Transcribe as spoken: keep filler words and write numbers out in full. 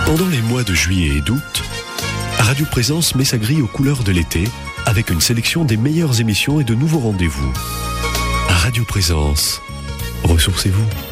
Pendant les mois de juillet et d'août, Radio Présence met sa grille aux couleurs de l'été avec une sélection des meilleures émissions et de nouveaux rendez-vous. Radio Présence, ressourcez-vous.